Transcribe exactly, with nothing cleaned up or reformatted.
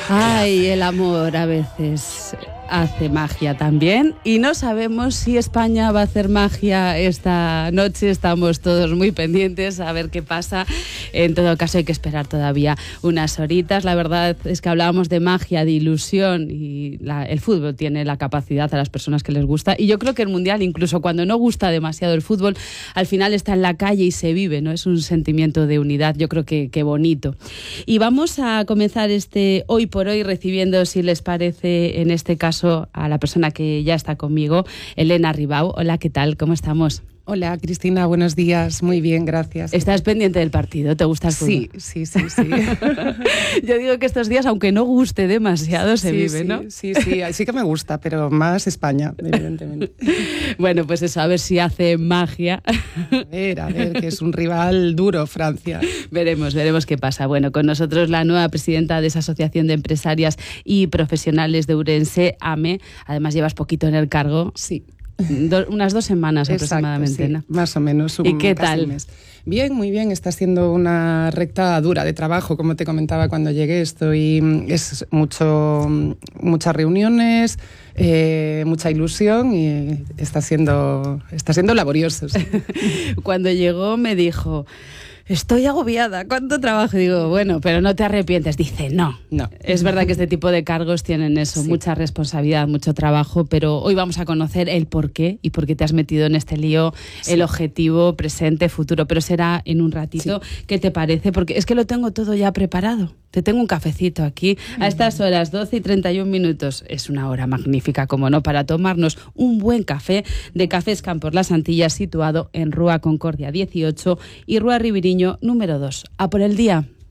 Ay, el amor a veces hace magia también y no sabemos si España va a hacer magia esta noche. Estamos todos muy pendientes a ver qué pasa. En todo caso hay que esperar todavía unas horitas. La verdad es que hablábamos de magia, de ilusión, y la, el fútbol tiene la capacidad a las personas que les gusta, y yo creo que el Mundial, incluso cuando no gusta demasiado el fútbol, al final está en la calle y se vive, ¿no? Es un sentimiento de unidad, yo creo que, que bonito. Y vamos a comenzar este Hoy por Hoy recibiendo, si les parece, en este caso a la persona que ya está conmigo, Elena Ribau. Hola, ¿qué tal? ¿Cómo estamos? Hola, Cristina, buenos días. Muy bien, gracias. ¿Estás pendiente del partido? ¿Te gusta el fútbol? Sí, sí, sí, sí. Yo digo que estos días, aunque no guste demasiado, se sí, vive, sí, ¿no? Sí, sí, sí que me gusta, pero más España, evidentemente. Bueno, pues eso, a ver si hace magia. A ver, a ver, que es un rival duro, Francia. Veremos, veremos qué pasa. Bueno, con nosotros la nueva presidenta de esa Asociación de Empresarias y Profesionales de Ourense, AME. Además, llevas poquito en el cargo. Sí. Do, unas dos semanas Exacto, aproximadamente, sí, ¿no? Más o menos. Un, ¿Y qué tal? Un mes. Bien, muy bien. Está siendo una recta dura de trabajo, como te comentaba cuando llegué. Estoy, es mucho, muchas reuniones, eh, mucha ilusión y está siendo, está siendo laborioso. Sí. Cuando llegó me dijo: estoy agobiada, ¿cuánto trabajo? Digo, bueno, pero no te arrepientes. Dice, no. No. Es verdad que este tipo de cargos tienen eso, sí, mucha responsabilidad, mucho trabajo, pero hoy vamos a conocer el por qué y por qué te has metido en este lío, sí, el objetivo, presente, futuro, pero será en un ratito. Sí. ¿Qué te parece? Porque es que lo tengo todo ya preparado. Te tengo un cafecito aquí a estas horas, doce y treinta y un minutos. Es una hora magnífica, como no, para tomarnos un buen café de Cafés Campos Las Antillas, situado en Rúa Concordia dieciocho y Rúa Ribiriño número dos. A por el día.